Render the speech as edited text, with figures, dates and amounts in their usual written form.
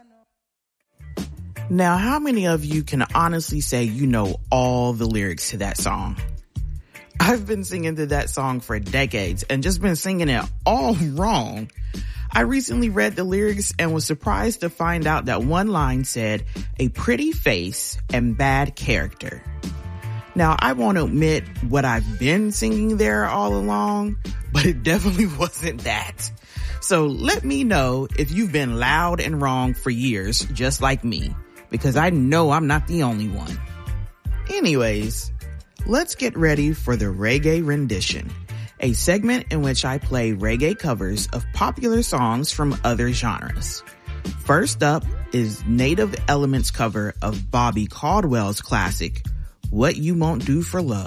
Now, how many of you can honestly say you know all the lyrics to that song? I've been singing to that song for decades and just been singing it all wrong. I recently read the lyrics and was surprised to find out that one line said, "a pretty face and bad character." Now, I won't admit what I've been singing there all along, but it definitely wasn't that. So let me know if you've been loud and wrong for years, just like me, because I know I'm not the only one. Anyways, let's get ready for the Reggae Rendition, a segment in which I play reggae covers of popular songs from other genres. First up is Native Elements' cover of Bobby Caldwell's classic, What You Won't Do for Love.